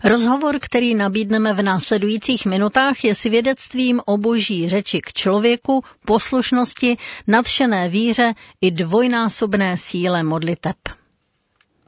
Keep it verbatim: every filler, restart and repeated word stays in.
Rozhovor, který nabídneme v následujících minutách, je svědectvím o boží řeči k člověku, poslušnosti, nadšené víře i dvojnásobné síle modliteb.